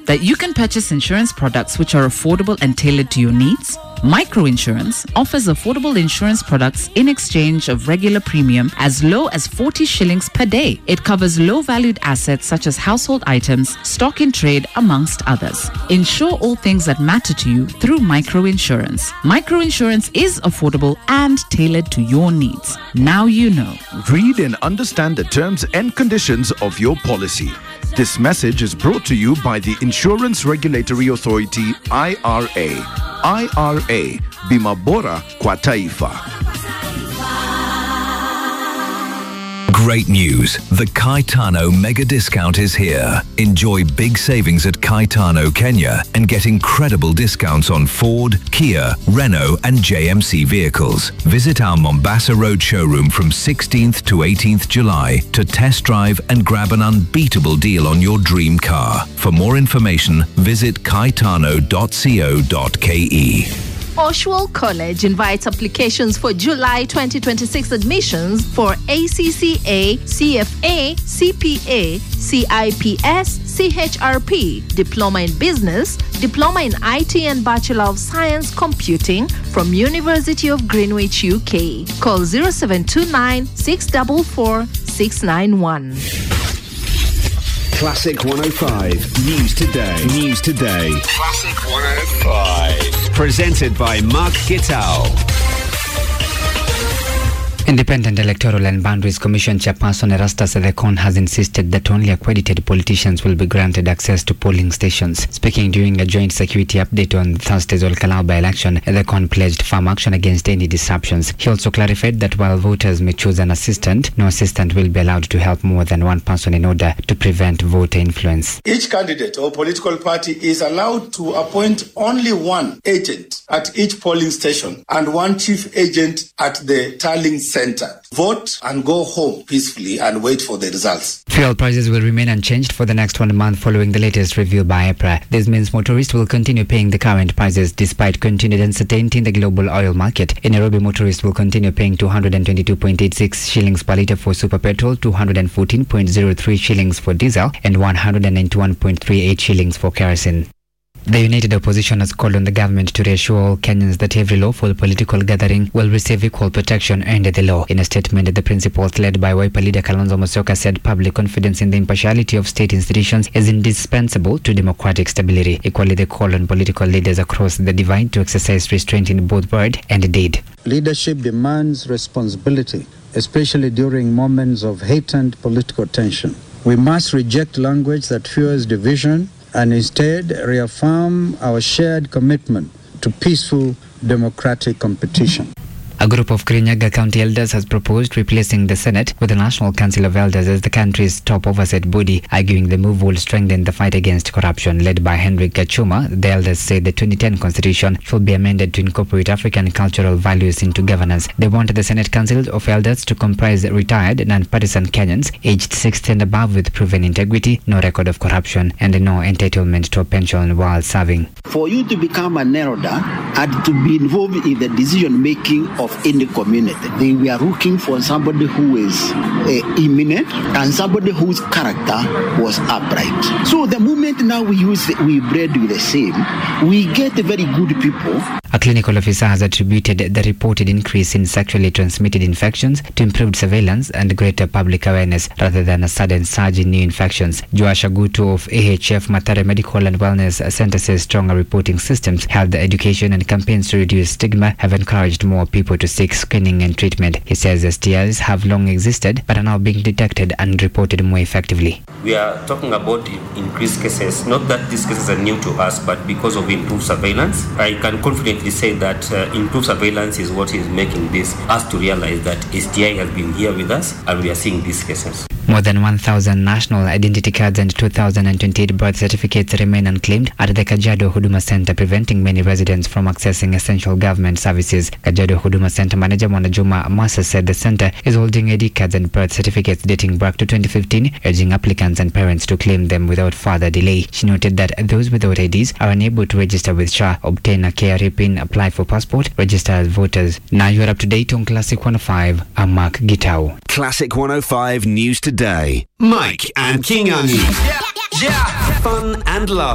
that you can purchase insurance products which are affordable and tailored to your needs? Microinsurance offers affordable insurance products in exchange of regular premium as low as 40 shillings per day. It covers low-valued assets such as household items, stock in trade, amongst others. Insure all things that matter to you through microinsurance. Microinsurance is affordable and tailored to your needs. Now you know. Read and understand the terms and conditions of your policy. This message is brought to you by the Insurance Regulatory Authority, IRA. IRA, Bima Bora kwa Taifa. Great news. The Kaitano mega discount is here. Enjoy big savings at Kaitano, Kenya and get incredible discounts on Ford, Kia, Renault and JMC vehicles. Visit our Mombasa Road showroom from 16th to 18th July to test drive and grab an unbeatable deal on your dream car. For more information, visit kaitano.co.ke. Oswald College invites applications for July 2026 admissions for ACCA, CFA, CPA, CIPS, CHRP, Diploma in Business, Diploma in IT and Bachelor of Science Computing from University of Greenwich, UK. Call 0729 644 691. Classic 105 News Today. News Today. Classic 105. Presented by Mark Gitao. Independent Electoral and Boundaries Commission Chairperson Erastus Edekon has insisted that only accredited politicians will be granted access to polling stations. Speaking during a joint security update on Thursday's Olkalau by-election, Edekon pledged firm action against any disruptions. He also clarified that while voters may choose an assistant, no assistant will be allowed to help more than one person in order to prevent voter influence. Each candidate or political party is allowed to appoint only one agent at each polling station and one chief agent at the tallying center. Vote and go home peacefully and wait for the results. Fuel prices will remain unchanged for the next 1 month following the latest review by EPRA. This means motorists will continue paying the current prices despite continued uncertainty in the global oil market. In Nairobi, motorists will continue paying 222.86 shillings per litre for super petrol, 214.03 shillings for diesel, and 191.38 shillings for kerosene. The United Opposition has called on the government to reassure all Kenyans that every lawful political gathering will receive equal protection under the law. In a statement, the principals led by Wiper leader Kalonzo Musyoka said public confidence in the impartiality of state institutions is indispensable to democratic stability. Equally, they called on political leaders across the divide to exercise restraint in both word and deed. Leadership demands responsibility, especially during moments of heightened political tension. We must reject language that fuels division and instead reaffirm our shared commitment to peaceful democratic competition. A group of Kirinyaga County elders has proposed replacing the Senate with the National Council of Elders as the country's top oversight body, arguing the move will strengthen the fight against corruption. Led by Henry Gachuma, the elders say the 2010 constitution should be amended to incorporate African cultural values into governance. They want the Senate Council of Elders to comprise retired, non-partisan Kenyans aged 60 and above with proven integrity, no record of corruption, and no entitlement to a pension while serving. For you to become an elder and to be involved in the decision-making of any community, we are looking for somebody who is eminent and somebody whose character was upright. So the moment now we breed with the same, we get very good people. A clinical officer has attributed the reported increase in sexually transmitted infections to improved surveillance and greater public awareness rather than a sudden surge in new infections. Joash Agutu of AHF Mathare Medical and Wellness Center says stronger reporting systems, health education and campaigns to reduce stigma have encouraged more people to seek screening and treatment. He says STIs have long existed but are now being detected and reported more effectively. We are talking about increased cases, not that these cases are new to us, but because of improved surveillance. I can confidently say that improved surveillance is what is making us to realize that STI has been here with us and we are seeing these cases. More than 1,000 national identity cards and 2,028 birth certificates remain unclaimed at the Kajiado Huduma Center, preventing many residents from accessing essential government services. Kajiado Huduma Center manager Mwanajuma Masa said the center is holding ID cards and birth certificates dating back to 2015, urging applicants and parents to claim them without further delay. She noted that those without IDs are unable to register with SHA, obtain a KRA PIN, apply for passport, register as voters. Now you are up to date on Classic 105. I'm Mark Gitau. Classic 105 News Today. Mike and King Angie. Yeah. Fun and love.